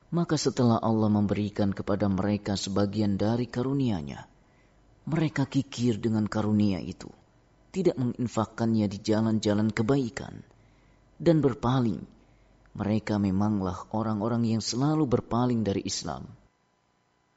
Maka setelah Allah memberikan kepada mereka sebagian dari karunia-Nya, mereka kikir dengan karunia itu, tidak menginfakkannya di jalan-jalan kebaikan, dan berpaling. Mereka memanglah orang-orang yang selalu berpaling dari Islam.